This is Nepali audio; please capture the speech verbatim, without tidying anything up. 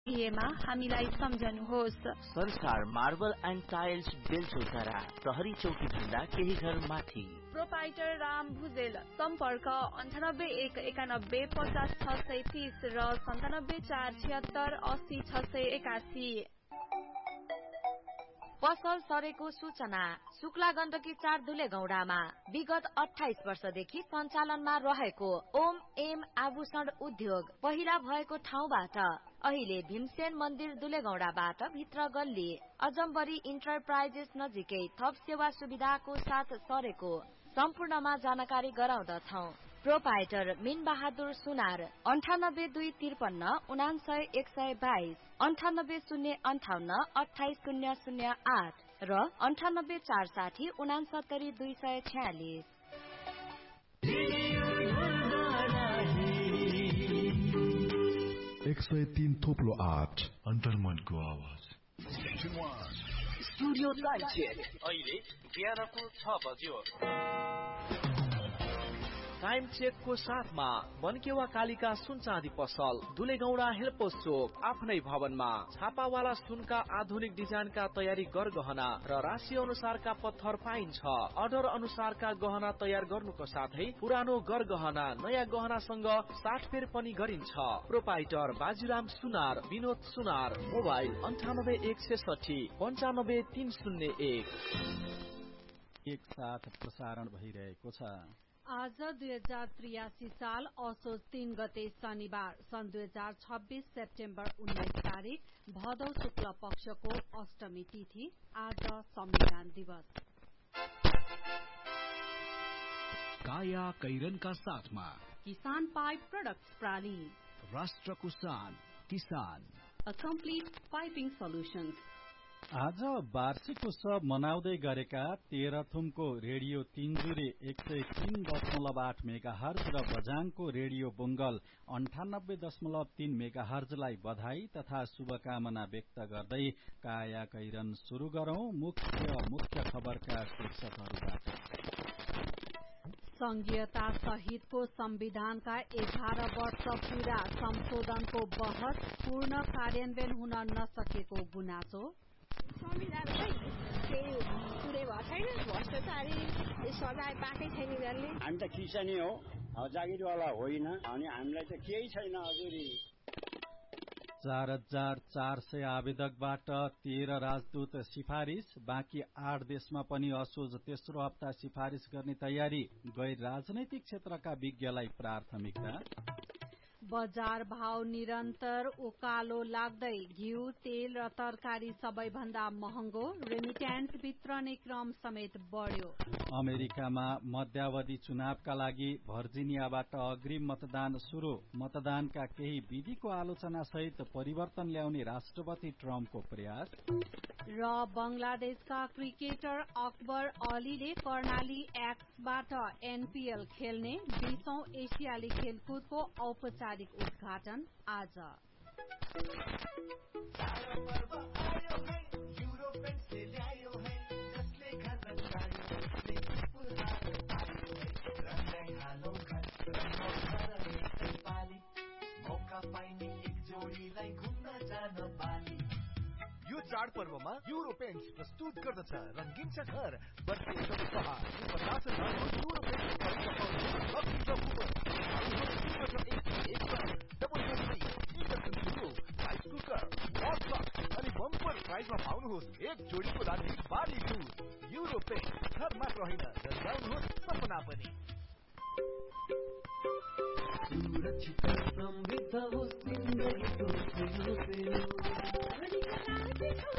मा हामीलाई सम्झनुहोस्। संस्कार मार्बल एन्ड टाइल्स बेलचौतारा प्रहरी चौकी भन्दा केही घर माथि। प्रोपाइटर राम भुजेल सम्पर्क अन्ठानब्बे एक एकानब्बे पचास छ सय तीस र सन्तानब्बे चार छिहत्तर अस्सी छ सय एकासी। पसल सरेको सूचना शुक्ला गण्डकी चार धुले गौडामा विगत अठाइस वर्षदेखि सञ्चालनमा रहेको ओम एम आभूषण उद्योग पहिला भएको ठाउँबाट अहिले भीमसेन मन्दिर दुलेगौडाबाट भित्र गल्ली अजम्बरी इन्टरप्राइजेस नजिकै थप सेवा सुविधाको साथ सरेको सम्पूर्णमा जानकारी गराउँदछौ। प्रोपाइटर मिन बहादुर सुनार अन्ठानब्बे दुई त्रिपन्न उनासय एक सय बाइस अन्ठानब्बे शून्य अन्ठाउन्न अठाइस शून्य शून्य आठ र अन्ठानब्बे चार साठी उनासत्तरी दुई सय छ्यालिस। एक सय तीन थोप्लो आठ अन्तर्मनको आवाज। स्टुडियो टाइम चेक अहिले बिहानको छ बज्यो। टाइम चेकको साथमा बनकेवा कालिका सुन चाँदी पसल दुलेगौडा हेल्पोस चोक आफ्नै भवनमा छापावाला सुनका आधुनिक डिजाइनका तयारी गरगहना र राशि अनुसारका पत्थर पाइन्छ। अर्डर अनुसारका गहना तयार गर्नुको साथै पुरानो गरगहना नयाँ गहनासँग साटफेर पनि गरिन्छ। प्रोपाइटर बाजीराम सुनार विनोद सुनार मोबाइल अन्ठानब्बे एक सैसठी पन्चानब्बे तीन शून्य एक। एक साथ प्रसारण भइरहेको छ। आज दुई हजार त्रियासी साल असोज तीन गते शनिबार सन् दुई हजार छब्बीस सेप्टेम्बर उन्नाइस तारीक भदौ शुक्ल पक्षको अष्टमी तिथि। आज संविधान दिवस। काया कैरनका साथमा किसान पाइप प्रोडक्ट्स प्राली राष्ट्रको शान किसान अ कम्प्लिट पाइपिङ सोल्युशन्स। आज वार्षिक उत्सव मनाउँदै गरेका तेह्रथुमको रेडियो तीनजुरे एक सय तीन दशमलव आठ मेगा हर्ज र बझाङको रेडियो बुङ्गल अन्ठानब्बे दशमलव तीन मेगा हर्जलाई बधाई तथा शुभकामना व्यक्त गर्दै काया कैरन शुरू गरौं। मुख्य मुख्य खबरका शीर्षकहरूबाट। संघीयता सहितको संविधानका एघार वर्ष पूरा संशोधनको बहस पूर्ण कार्यान्वयन हुन नसकेको गुनासो। संविधानमै केही पुरै भएको छैन। भ्रष्टाचारी सजाय पाएकै छैन यिनीहरूले। हामी त किसानी हो, जागिरवाला होइन अनि हामीलाई त केही छैन हजुरी। चार हजार चार सय आवेदकबाट तेह्र राजदूत सिफारिश। बाँकी आठ देशमा पनि असोज तेस्रो हप्ता सिफारिश गर्ने तयारी। गैर राजनैतिक क्षेत्रका विज्ञलाई प्राथमिकता। बजार भाव निरन्तर उकालो लाग्दै घिउ तेल र तरकारी सबैभन्दा महँगो। रेमिट्यान्स वितरणी क्रम समेत बढ्यो। अमेरिकामा मध्यावधि चुनावका लागि भर्जिनियाबाट अग्रिम मतदान शुरू। मतदानका केही विधिको आलोचना सहित परिवर्तन ल्याउने राष्ट्रपति ट्रम्पको प्रयास। र बंगलादेशका क्रिकेटर अकबर अलीले कर्णाली एक्सबाट एनपीएल खेल्ने। बीसौं एसियाली खेलकुदको औपचारिक उद्घाटन आज। यो चाडपर्वमा युरो पेन्ट्स प्रस्तुत गर्दछ रंगीन छ घर बत्तीस उपहार पचास हजार युरो पेन्ट्स खरीद पाउनु lucky draw coupon double rice cooker wall अनि बम्पर प्राइजमा पाउनुहोस् एक जोडीको लागि बाली जुस। युरो पेन्ट्स घर मात्र होइन रंगाउनुहोस् सपना पनि। सुरक्षित समृद्ध होस् जिन्दगीको